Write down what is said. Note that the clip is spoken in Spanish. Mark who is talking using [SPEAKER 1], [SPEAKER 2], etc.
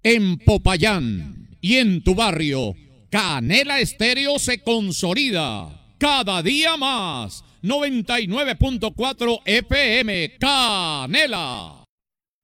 [SPEAKER 1] En Popayán y en tu barrio, Canela Estéreo se consolida cada día más. 99.4 FM Canela.